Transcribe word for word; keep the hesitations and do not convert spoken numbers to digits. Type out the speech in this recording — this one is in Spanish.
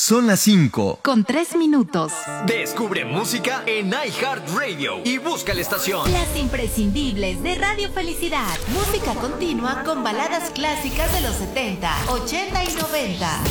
Son las cinco. Con tres minutos. Descubre música en iHeartRadio y busca la estación. Las imprescindibles de Radio Felicidad. Música continua con baladas clásicas de los setenta, ochenta y noventa.